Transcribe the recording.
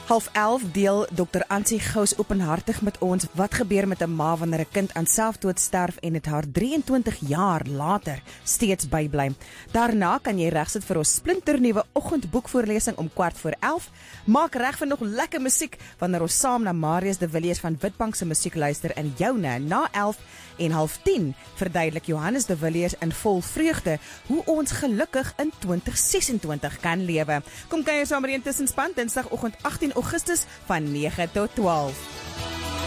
11:30 deel Dr. Ansie Gous openhartig met ons wat gebeur met 'n ma wanneer 'n kind aan selfdood sterf en dit haar 23 jaar later steeds bybly. Daarna kan jy regsit vir ons splinternuwe oggendboekvoorlesing om 11:15. Maak reg vir nog lekker musiek wanneer ons saam na Marius de Villiers van Witbank se musiek luister in joune na 11 en 9:30 verduidelik Johannes de Villiers in vol vreugde hoe ons gelukkig in 2026 kan lewe. Kom kuier saam met 'n tussenspan Dinsdagoggend 18 Augustus van 9 tot 12.